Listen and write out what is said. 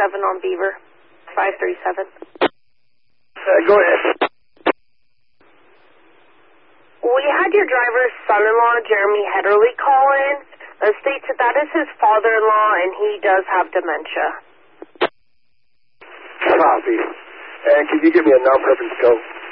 on Beaver. 537. Go ahead. We had your driver's son-in-law, Jeremy Hederly, call in. States that is his father-in-law, and he does have dementia. Copy. And can you give me a number of his scope?